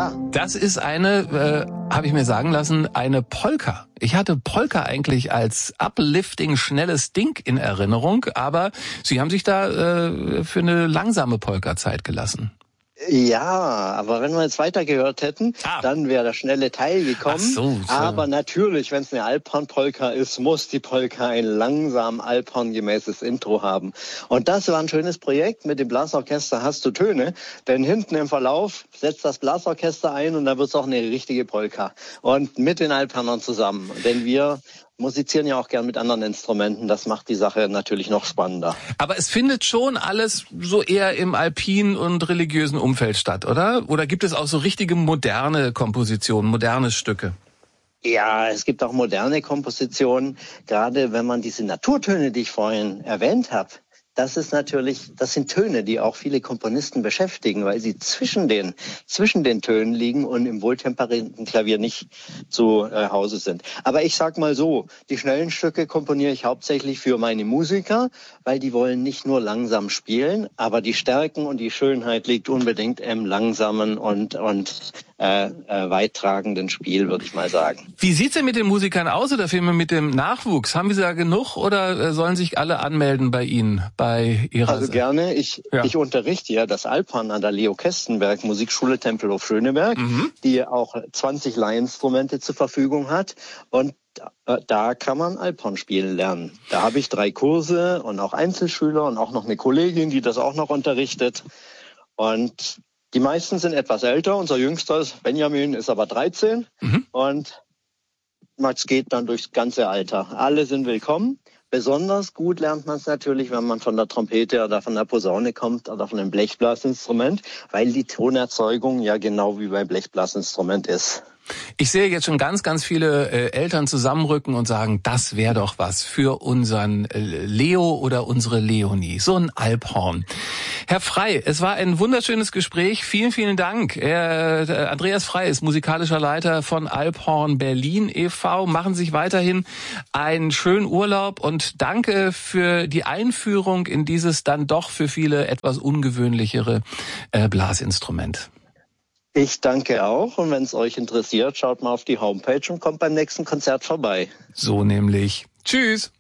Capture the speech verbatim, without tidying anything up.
Ja. Das ist eine, äh, habe ich mir sagen lassen, eine Polka. Ich hatte Polka eigentlich als uplifting, schnelles Ding in Erinnerung, aber Sie haben sich da äh, für eine langsame Polka Zeit gelassen. Ja, aber wenn wir jetzt weitergehört hätten, ah. dann wäre der schnelle Teil gekommen. Ach so, so. Aber natürlich, wenn es eine Alphorn-Polka ist, muss die Polka ein langsam Alphorn-gemäßes Intro haben. Und das war ein schönes Projekt. Mit dem Blasorchester hast du Töne. Denn hinten im Verlauf setzt das Blasorchester ein und dann wird es auch eine richtige Polka. Und mit den Alphornern zusammen. Denn wir musizieren ja auch gern mit anderen Instrumenten. Das macht die Sache natürlich noch spannender. Aber es findet schon alles so eher im alpinen und religiösen Umfeld statt, oder? Oder gibt es auch so richtige moderne Kompositionen, moderne Stücke? Ja, es gibt auch moderne Kompositionen. Gerade wenn man diese Naturtöne, die ich vorhin erwähnt habe, das ist natürlich, das sind Töne, die auch viele Komponisten beschäftigen, weil sie zwischen den, zwischen den Tönen liegen und im wohltemperierten Klavier nicht zu äh, Hause sind. Aber ich sag mal so, die schnellen Stücke komponiere ich hauptsächlich für meine Musiker, weil die wollen nicht nur langsam spielen, aber die Stärken und die Schönheit liegt unbedingt im langsamen und, und äh, äh, weittragenden Spiel, würde ich mal sagen. Wie sieht's denn mit den Musikern aus oder vielmehr mit dem Nachwuchs? Haben Sie da genug oder äh, sollen sich alle anmelden bei Ihnen? Bei Ihrer also gerne. Ich, ja. ich unterrichte ja das Alphorn an der Leo Kestenberg Musikschule Tempelhof Schöneberg, mhm. die auch zwanzig Leihinstrumente zur Verfügung hat. Und da kann man Alphorn spielen lernen. Da habe ich drei Kurse und auch Einzelschüler und auch noch eine Kollegin, die das auch noch unterrichtet. Und die meisten sind etwas älter. Unser jüngster Benjamin ist aber dreizehn. Mhm. Und es geht dann durchs ganze Alter. Alle sind willkommen. Besonders gut lernt man es natürlich, wenn man von der Trompete oder von der Posaune kommt oder von einem Blechblasinstrument, weil die Tonerzeugung ja genau wie beim Blechblasinstrument ist. Ich sehe jetzt schon ganz, ganz viele äh, Eltern zusammenrücken und sagen, das wäre doch was für unseren äh, Leo oder unsere Leonie, so ein Alphorn. Herr Frey, es war ein wunderschönes Gespräch. Vielen, vielen Dank. Äh, Andreas Frey ist musikalischer Leiter von Alphorn Berlin e V Machen Sie sich weiterhin einen schönen Urlaub und danke für die Einführung in dieses dann doch für viele etwas ungewöhnlichere äh, Blasinstrument. Ich danke auch und wenn es euch interessiert, schaut mal auf die Homepage und kommt beim nächsten Konzert vorbei. So nämlich. Tschüss.